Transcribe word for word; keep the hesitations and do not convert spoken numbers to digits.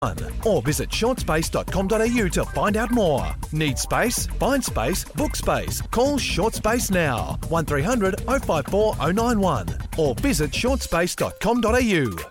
or visit shortspace dot com dot a u to find out more. Need space? Find space, book space. Call Shortspace now, one three hundred oh five four oh nine one or visit shortspace dot com dot a u.